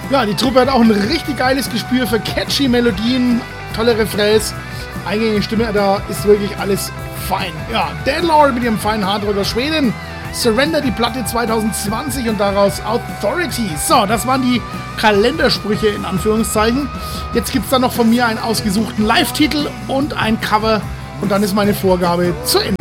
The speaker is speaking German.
Ja, die Truppe hat auch ein richtig geiles Gespür für catchy Melodien, tolle Refrains, eingängige Stimme, da ist wirklich alles fein. Ja, Deadlord mit ihrem feinen Hardrock aus Schweden, Surrender, die Platte 2020 und daraus Authority. So, das waren die Kalendersprüche in Anführungszeichen. Jetzt gibt es dann noch von mir einen ausgesuchten Live-Titel und ein Cover und dann ist meine Vorgabe zu Ende.